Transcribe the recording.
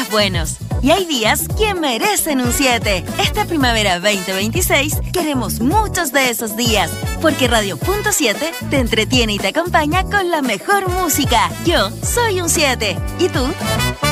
días buenos. Y hay días que merecen un 7. Esta primavera 2026 queremos muchos de esos días, porque Radio.7 te entretiene y te acompaña con la mejor música. Yo soy un 7. ¿Y tú?